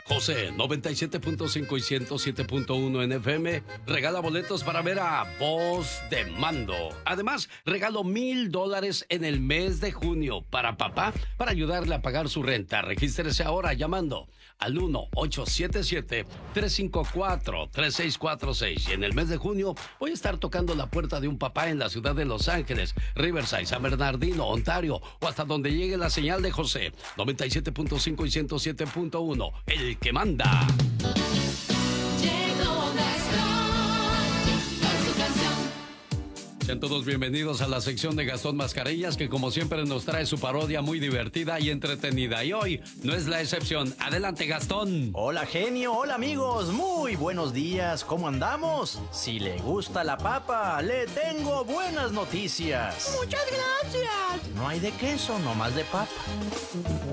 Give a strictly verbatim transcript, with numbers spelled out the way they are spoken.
José noventa y siete punto cinco y ciento siete punto uno en F M regala boletos para ver a Voz de Mando. Además, regalo mil dólares en el mes de junio para papá para ayudarle a pagar su renta. Regístrese ahora llamando al uno ocho siete siete, tres cinco cuatro, tres seis cuatro seis. Y en el mes de junio voy a estar tocando la puerta de un papá en la ciudad de Los Ángeles, Riverside, San Bernardino, Ontario, o hasta donde llegue la señal de José noventa y siete punto cinco y ciento siete punto uno. El que manda. Llegó Gastón con su canción. Sean todos bienvenidos a la sección de Gastón Mascareñas, que como siempre nos trae su parodia muy divertida y entretenida. Y hoy no es la excepción. Adelante, Gastón. Hola, genio. Hola, amigos. Muy buenos días. ¿Cómo andamos? Si le gusta la papa, le tengo buenas noticias. Muchas gracias. No hay de queso, nomás de papa.